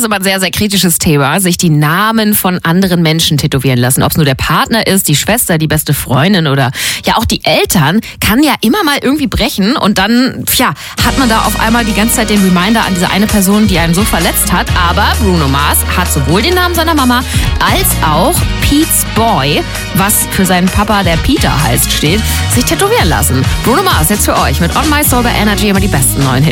ist immer ein sehr, sehr kritisches Thema, sich die Namen von anderen Menschen tätowieren lassen. Ob es nur der Partner ist, die Schwester, die beste Freundin oder ja auch die Eltern, kann ja immer mal irgendwie brechen und dann, hat man da auf einmal die ganze Zeit den Reminder an diese eine Person, die einen so verletzt hat. Aber Bruno Mars hat sowohl den Namen seiner Mama als auch Pete's Boy, was für seinen Papa, der Peter heißt, steht, sich tätowieren lassen. Bruno Mars jetzt für euch mit On My Soul bei Energy immer die besten neuen Hits.